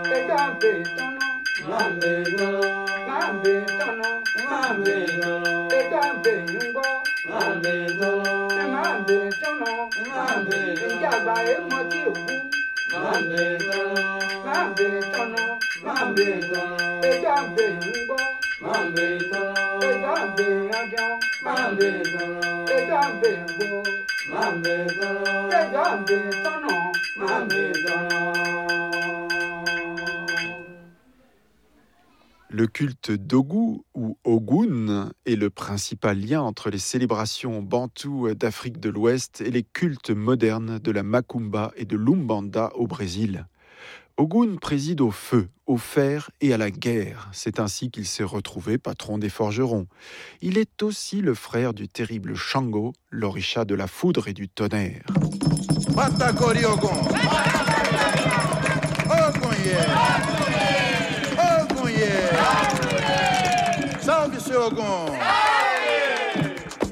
Le culte d'Ogu ou Ogun est le principal lien entre les célébrations bantoues d'Afrique de l'Ouest et les cultes modernes de la Macumba et de l'Umbanda au Brésil. Ogun préside au feu, au fer et à la guerre. C'est ainsi qu'il s'est retrouvé patron des forgerons. Il est aussi le frère du terrible Shango, l'orisha de la foudre et du tonnerre. Batakori Ogun. Ogun yeah. Ogun yeah. Salve seu Ogun.